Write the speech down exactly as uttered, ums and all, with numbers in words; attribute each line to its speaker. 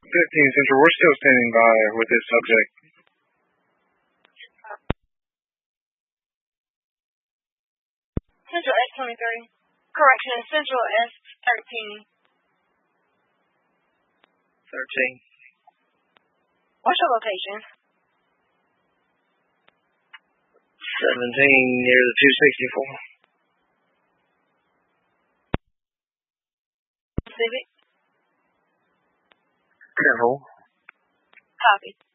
Speaker 1: fifteen Central, we're still standing by with this subject.
Speaker 2: Central S twenty-three. Correction, Central S thirteen.
Speaker 3: thirteen.
Speaker 2: What's your location?
Speaker 3: seventeen near the two sixty-four.
Speaker 2: Civic.
Speaker 3: Careful.
Speaker 2: Copy.